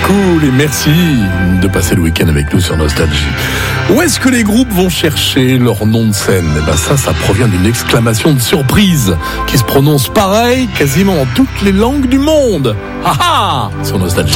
Cool et merci de passer le week-end avec nous sur Nostalgie. Où est-ce que les groupes vont chercher leur nom de scène ? Eh ben ça provient d'une exclamation de surprise qui se prononce pareil quasiment en toutes les langues du monde. Ha ha ! Sur Nostalgie.